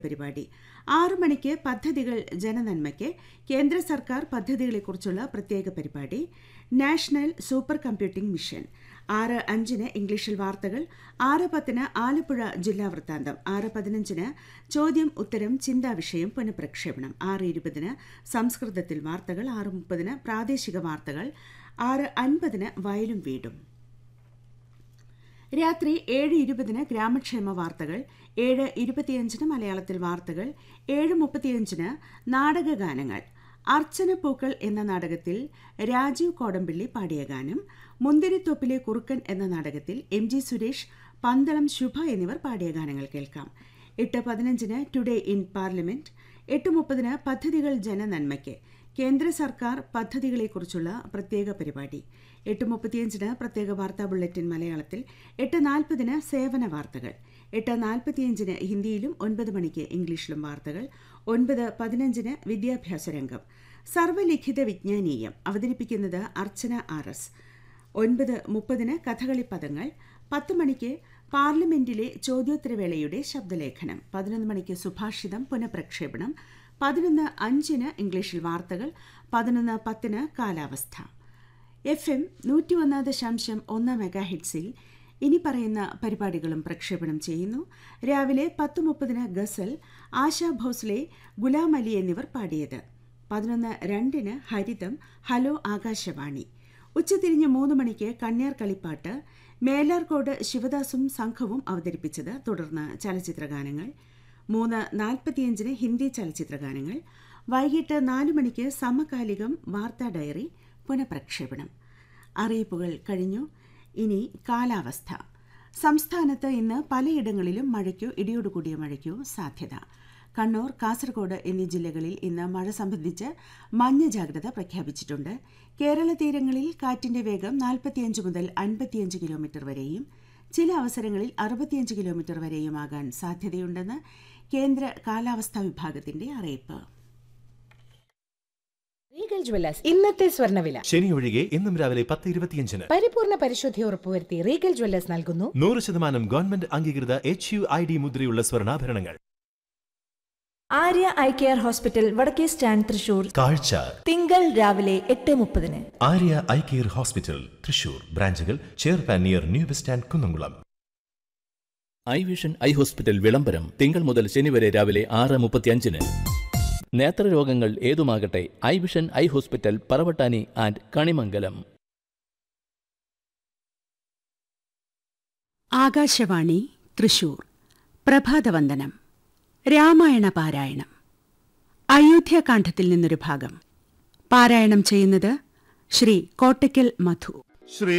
പരിപാടി 6 മണിക്ക് പദ്ധതികൾ ജനനന്മയ്ക്ക് കേന്ദ്ര സർക്കാർ പദ്ധതികളെക്കുറിച്ചുള്ള പ്രത്യേക പരിപാടി നാഷണൽ സൂപ്പർ കമ്പ്യൂട്ടിംഗ് മിഷൻ 6:05 ഇംഗ്ലീഷിൽ വാർത്തകൾ 6:10 ആലപ്പുഴ ജില്ലാ വൃത്താന്തം 6:15 ചോദ്യം ഉത്തരം ചിന്താവിഷയം പുനഃപ്രക്ഷേപണം 6:20 സംസ്കൃതത്തിൽ വാർത്തകൾ 6:30 പ്രാദേശിക വാർത്തകൾ 6:50 വയലും വീടും രാത്രി 7:20 ഗ്രാമക്ഷേമ വാർത്തകൾ 7:25 മലയാളത്തിൽ വാർത്തകൾ 7:35 നാടകഗാനങ്ങൾ അർച്ചന പൂക്കൾ എന്ന നാടകത്തിൽ രാജീവ് കോടമ്പിള്ളി പാടിയ ഗാനം മുന്തിരിത്തോപ്പിലെ കുറുക്കൻ എന്ന നാടകത്തിൽ MG സുരേഷ് പന്തളം ശുഭ എന്നിവർ പാടിയ ഗാനങ്ങൾ കേൾക്കാം 8:15 ടുഡേ ഇൻ പാർലമെന്റ് 8:30 പദ്ധതികൾ ജനനന്മയ്ക്ക് കേന്ദ്ര സർക്കാർ പദ്ധതികളെക്കുറിച്ചുള്ള പ്രത്യേക പരിപാടി 8:35 പ്രത്യേക വാർത്താ ബുള്ളറ്റിൻ മലയാളത്തിൽ 8:40 സേവന വാർത്തകൾ 8:45 ഹിന്ദിയിലും 9 മണിക്ക് ഇംഗ്ലീഷിലും വാർത്തകൾ 9:15 വിദ്യാഭ്യാസ രംഗം സർവലിഖിത വിജ്ഞാനീയം അവതരിപ്പിക്കുന്നത് അർച്ചന RS 9:30 കഥകളി പദങ്ങൾ 10 മണിക്ക് പാർലമെന്റിലെ ചോദ്യോത്തരവേളയുടെ ശബ്ദലേഖനം 11 മണിക്ക് സുഭാഷിതം പുനഃപ്രക്ഷേപണം 11:05 ഇംഗ്ലീഷിൽ വാർത്തകൾ 11:10 കാലാവസ്ഥ FM 101.1 മെഗാഹിറ്റ്സിൽ ഇനി പറയുന്ന പരിപാടികളും പ്രക്ഷേപണം ചെയ്യുന്നു രാവിലെ 10:30 ഗസൽ ആശാ ഭോസ്ലെ ഗുലാം അലി എന്നിവർ പാടിയത് 11:02 ഹരിതം ഹലോ ആകാശവാണി ഉച്ചതിരിഞ്ഞ് 3 മണിക്ക് കണ്യാർ കളിപ്പാട്ട് മേലാർകോട് ശിവദാസും സംഘവും അവതരിപ്പിച്ചത് തുടർന്ന് ചലച്ചിത്രഗാനങ്ങൾ 3:45 ഹിന്ദി ചലച്ചിത്രഗാനങ്ങൾ വൈകിട്ട് 4 മണിക്ക് സമകാലികം വാർത്താ ഡയറി പുനഃപ്രക്ഷേപണം അറിയിപ്പുകൾ കഴിഞ്ഞു ഇനി കാലാവസ്ഥ സംസ്ഥാനത്ത് ഇന്ന് പലയിടങ്ങളിലും മഴയ്ക്കോ ഇടിയോടുകൂടിയ മഴയ്ക്കോ സാധ്യത കണ്ണൂർ കാസർഗോഡ് എന്നീ ജില്ലകളിൽ ഇന്ന് മഴ സംബന്ധിച്ച് മഞ്ഞ ജാഗ്രത പ്രഖ്യാപിച്ചിട്ടുണ്ട് കേരള തീരങ്ങളിൽ കാറ്റിന്റെ വേഗം 45 മുതൽ 55 കിലോമീറ്റർ വരെയും ചില അവസരങ്ങളിൽ 65 കിലോമീറ്റർ വരെയുമാകാൻ സാധ്യതയുണ്ടെന്ന് കേന്ദ്ര കാലാവസ്ഥാ വിഭാഗത്തിന്റെ അറിയിപ്പ്. റീഗൽ ജ്വല്ലേഴ്സ് ഇന്നത്തെ സ്വർണ്ണവില ശനി ഒഴികെ ഇന്നും രാവിലെ 10:25 പരിപൂർണ പരിശുദ്ധി ഉറപ്പുവരുത്തി റീഗൽ ജ്വല്ലേഴ്സ് നൽകുന്നു 100% ഗവൺമെന്റ് അംഗീകൃത HUID മുദ്രയുള്ള സ്വർണ്ണാഭരണങ്ങൾ. ആര്യ ഐ കെയർ ഹോസ്പിറ്റൽ വടക്കേ സ്റ്റാൻഡ് തൃശൂർ കാഴ്ച തിങ്കൾ രാവിലെ 8:30 Arya eye care hospital Thrissur ബ്രാഞ്ചുകൾ ചേർപ്പാൻ near new bus stand Kunnamkulam. I vision eye hospital വിളംബരം തിങ്കൾ മുതൽ ശനി വരെ രാവിലെ 6:35 നേത്രരോഗങ്ങൾ ഏതുമാകട്ടെ I vision eye hospital Paravattani and Kanimangalam. Akashvani Thrissur പ്രഭാതവന്ദനം Ramayana പാരായണം അയോധ്യാകാന്ഡത്തിൽ നിന്നൊരു ഭാഗം പാരായണം ചെയ്യുന്നത് ശ്രീ കോട്ടയ്ക്കൽ മധു. ശ്രീ